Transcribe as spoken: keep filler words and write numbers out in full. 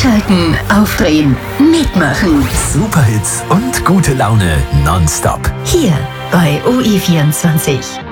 Einschalten, aufdrehen, mitmachen. Superhits und gute Laune nonstop. Hier bei O E vierundzwanzig.